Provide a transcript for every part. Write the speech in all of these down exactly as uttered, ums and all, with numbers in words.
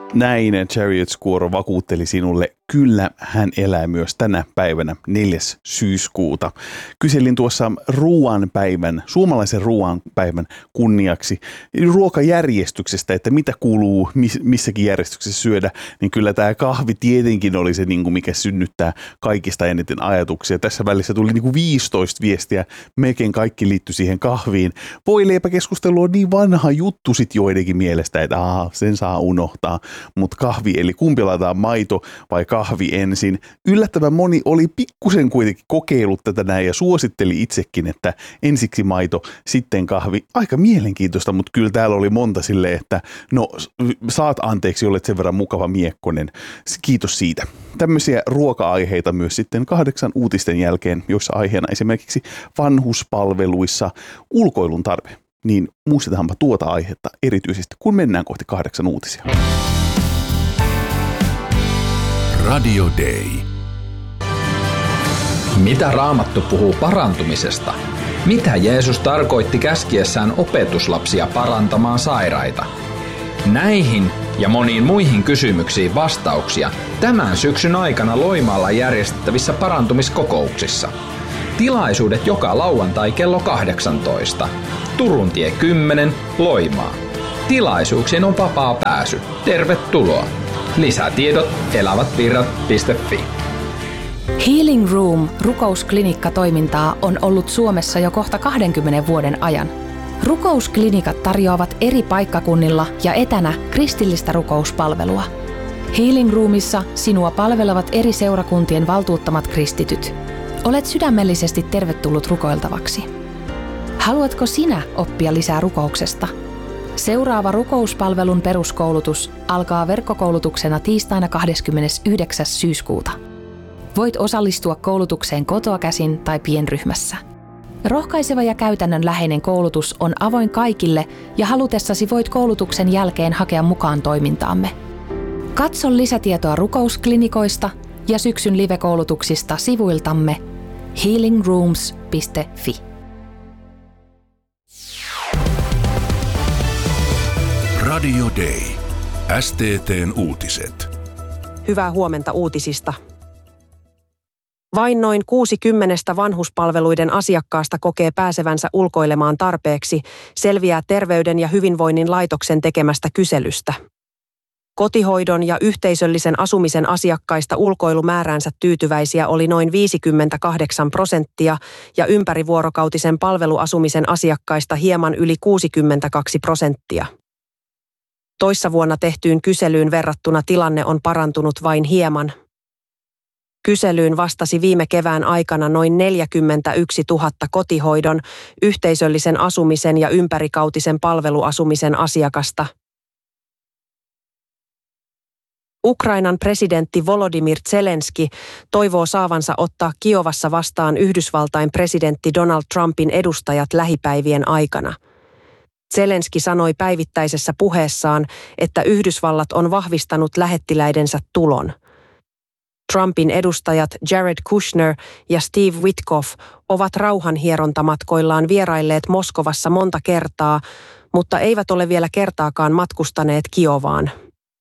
Näin Chariot Squirrel vakuutteli sinulle, kyllä hän elää myös tänä päivänä neljäs syyskuuta. Kyselin tuossa ruoanpäivän, suomalaisen ruoanpäivän kunniaksi ruokajärjestyksestä, että mitä kuuluu missäkin järjestyksessä syödä, niin kyllä tämä kahvi tietenkin oli se, mikä synnyttää kaikista eniten ajatuksia. Tässä välissä tuli niin kuin viisitoista viestiä, melkein kaikki liittyi siihen kahviin. Voileipäkeskustelu on niin vanha juttu sit joidenkin mielestä, että aha, sen saa unohtaa. Mutta kahvi, eli kumpi laitetaan, maito vai kahvi ensin. Yllättävän moni oli pikkusen kuitenkin kokeillut tätä näin ja suositteli itsekin, että ensiksi maito, sitten kahvi. Aika mielenkiintoista, mutta kyllä täällä oli monta silleen, että no saat anteeksi, olet sen verran mukava miekkonen. Kiitos siitä. Tämmöisiä ruoka-aiheita myös sitten kahdeksan uutisten jälkeen, joissa aiheena esimerkiksi vanhuspalveluissa ulkoilun tarve. Niin muistetaanpa tuota aihetta erityisesti, kun mennään kohti kahdeksan uutisia. Radio Day. Mitä Raamattu puhuu parantumisesta? Mitä Jeesus tarkoitti käskiessään opetuslapsia parantamaan sairaita? Näihin ja moniin muihin kysymyksiin vastauksia tämän syksyn aikana Loimaalla järjestettävissä parantumiskokouksissa. Tilaisuudet joka lauantai kello kahdeksantoista. Turuntie kymmenen, Loimaa. Tilaisuuksiin on vapaa pääsy. Tervetuloa! Lisätiedot elävätvirrat piste fi. Healing Room rukousklinikka-toimintaa on ollut Suomessa jo kohta kahdenkymmenen vuoden ajan. Rukousklinikat tarjoavat eri paikkakunnilla ja etänä kristillistä rukouspalvelua. Healing Roomissa sinua palvelevat eri seurakuntien valtuuttamat kristityt. Olet sydämellisesti tervetullut rukoiltavaksi. Haluatko sinä oppia lisää rukouksesta? Seuraava rukouspalvelun peruskoulutus alkaa verkkokoulutuksena tiistaina kahdeskymmenesyhdeksäs syyskuuta. Voit osallistua koulutukseen kotoa käsin tai pienryhmässä. Rohkaiseva ja käytännönläheinen koulutus on avoin kaikille ja halutessasi voit koulutuksen jälkeen hakea mukaan toimintaamme. Katso lisätietoa rukousklinikoista ja syksyn live-koulutuksista sivuiltamme healing rooms piste fi. Radio Day. S T T:n uutiset. Hyvää huomenta uutisista. Vain noin kuusikymmentä vanhuspalveluiden asiakkaasta kokee pääsevänsä ulkoilemaan tarpeeksi, selviää Terveyden ja hyvinvoinnin laitoksen tekemästä kyselystä. Kotihoidon ja yhteisöllisen asumisen asiakkaista ulkoilumääränsä tyytyväisiä oli noin viisikymmentäkahdeksan prosenttia ja ympärivuorokautisen palveluasumisen asiakkaista hieman yli kuusikymmentäkaksi prosenttia. Toissa vuonna tehtyyn kyselyyn verrattuna tilanne on parantunut vain hieman. Kyselyyn vastasi viime kevään aikana noin neljäkymmentäyksituhatta kotihoidon, yhteisöllisen asumisen ja ympärivuorokautisen palveluasumisen asiakasta. Ukrainan presidentti Volodymyr Zelenski toivoo saavansa ottaa Kiovassa vastaan Yhdysvaltain presidentti Donald Trumpin edustajat lähipäivien aikana. Zelenski sanoi päivittäisessä puheessaan, että Yhdysvallat on vahvistanut lähettiläidensä tulon. Trumpin edustajat Jared Kushner ja Steve Witkoff ovat rauhanhierontamatkoillaan vierailleet Moskovassa monta kertaa, mutta eivät ole vielä kertaakaan matkustaneet Kiovaan.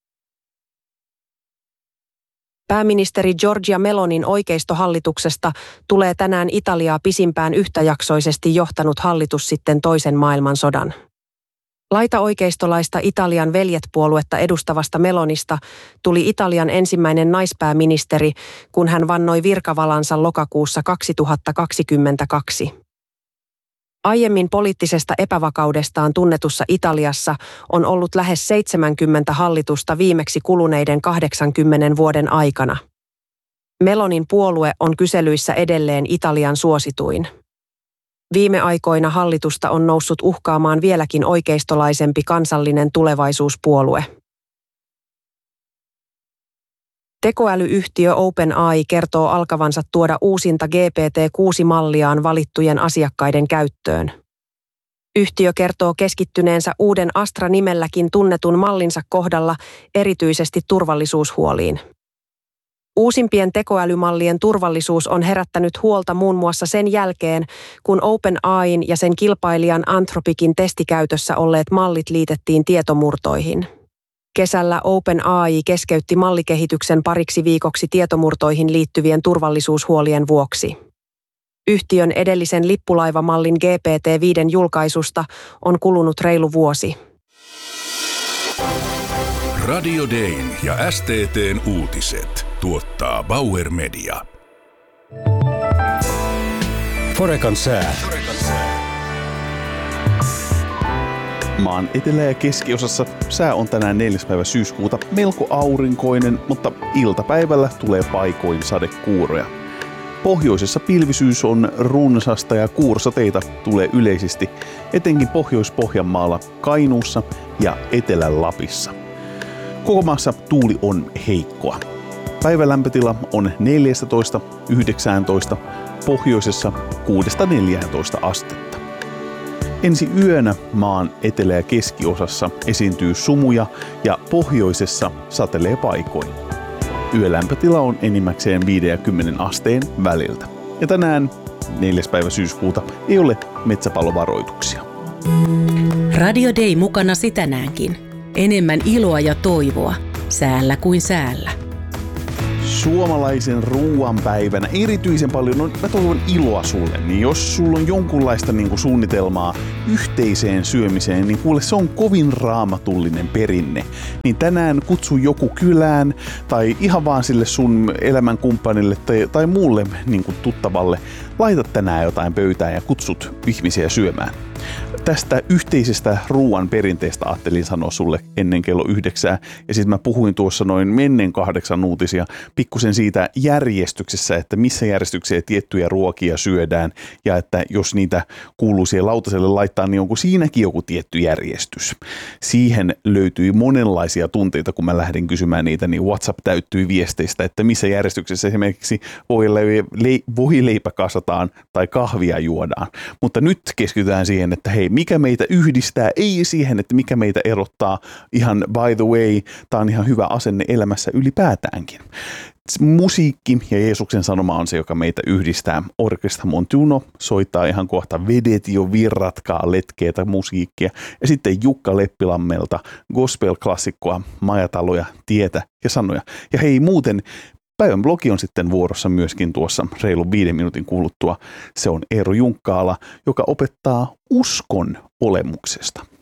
Pääministeri Giorgia Melonin oikeistohallituksesta tulee tänään Italiaa pisimpään yhtäjaksoisesti johtanut hallitus sitten toisen maailmansodan. Laitaoikeistolaista Italian veljet-puoluetta edustavasta Melonista tuli Italian ensimmäinen naispääministeri, kun hän vannoi virkavalansa lokakuussa kaksituhattakaksikymmentäkaksi. Aiemmin poliittisesta epävakaudestaan tunnetussa Italiassa on ollut lähes seitsemänkymmentä hallitusta viimeksi kuluneiden kahdeksankymmenen vuoden aikana. Melonin puolue on kyselyissä edelleen Italian suosituin. Viime aikoina hallitusta on noussut uhkaamaan vieläkin oikeistolaisempi Kansallinen tulevaisuuspuolue. Tekoälyyhtiö OpenAI kertoo alkavansa tuoda uusinta G P T kuusi -malliaan valittujen asiakkaiden käyttöön. Yhtiö kertoo keskittyneensä uuden Astra-nimelläkin tunnetun mallinsa kohdalla erityisesti turvallisuushuoliin. Uusimpien tekoälymallien turvallisuus on herättänyt huolta muun muassa sen jälkeen, kun OpenAIn ja sen kilpailijan Anthropicin testikäytössä olleet mallit liitettiin tietomurtoihin. Kesällä OpenAI keskeytti mallikehityksen pariksi viikoksi tietomurtoihin liittyvien turvallisuushuolien vuoksi. Yhtiön edellisen lippulaivamallin G P T viisi julkaisusta on kulunut reilu vuosi. Radio Dayn ja S T T:n uutiset tuottaa Bauer Media. Forecan sää. Maan etelä- ja keskiosassa sää on tänään neljäs päivä syyskuuta melko aurinkoinen, mutta iltapäivällä tulee paikoin sadekuuroja. Pohjoisessa pilvisyys on runsasta ja kuursateita tulee yleisesti, etenkin Pohjois-Pohjanmaalla, Kainuussa ja Etelä-Lapissa. Koko maassa tuuli on heikkoa. Päivän lämpötila on neljätoista yhdeksäntoista, pohjoisessa kuudesta neljääntoista astetta. Ensi yönä maan etelä- ja keskiosassa esiintyy sumuja ja pohjoisessa satelee paikoin. Yölämpötila on enimmäkseen viisi ja kymmenen asteen väliltä. Ja tänään, neljäs päivä syyskuuta, ei ole metsäpalovaroituksia. Radio Day mukanasi tänäänkin. Enemmän iloa ja toivoa, säällä kuin säällä. Suomalaisen ruoanpäivänä erityisen paljon, no mä toivon iloa sulle, niin jos sulla on jonkunlaista niin kuin suunnitelmaa yhteiseen syömiseen, niin kuule se on kovin raamatullinen perinne. Niin tänään kutsu joku kylään tai ihan vaan sille sun elämänkumppanille tai, tai muulle niin kuin tuttavalle. Laita tänään jotain pöytään ja kutsut ihmisiä syömään. Tästä yhteisestä ruoan perinteestä ajattelin sanoa sulle ennen kello yhdeksää. Ja sitten mä puhuin tuossa noin mennen kahdeksan uutisia pikkusen siitä järjestyksessä, että missä järjestyksessä tiettyjä ruokia syödään. Ja että jos niitä kuuluu siihen lautaselle laittaa, niin onko siinäkin joku tietty järjestys. Siihen löytyi monenlaisia tunteita, kun mä lähdin kysymään niitä, niin WhatsApp täyttyi viesteistä, että missä järjestyksessä esimerkiksi voileipä kasataan tai kahvia juodaan. Mutta nyt keskitytään siihen, että hei, mikä meitä yhdistää, ei siihen, että mikä meitä erottaa. Ihan by the way, tämä on ihan hyvä asenne elämässä ylipäätäänkin. Musiikki ja Jeesuksen sanoma on se, joka meitä yhdistää. Orkestra Montuno soittaa ihan kohta Vedet jo virratkaa letkeätä musiikkia. Ja sitten Jukka Leppilammelta gospel-klassikkoa, majataloja, tietä ja sanoja. Ja hei muuten, päivän blogi on sitten vuorossa myöskin tuossa reilun viiden minuutin kuluttua. Se on Eero Junkkaala, joka opettaa uskon olemuksesta.